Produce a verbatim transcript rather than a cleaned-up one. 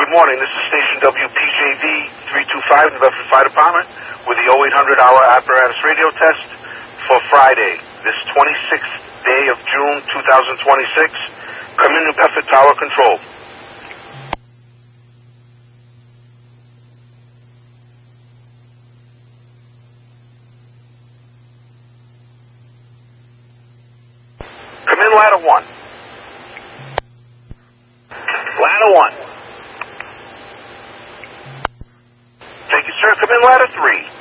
Good morning. This is Station W P J V three two five, New Bedford Fire Department, with the oh eight hundred hour apparatus radio test for Friday, this twenty-sixth day of June two thousand twenty-six. Come in, New Bedford Tower Control. Come in, ladder one. Ladder one. Thank you, sir. Come in, ladder three.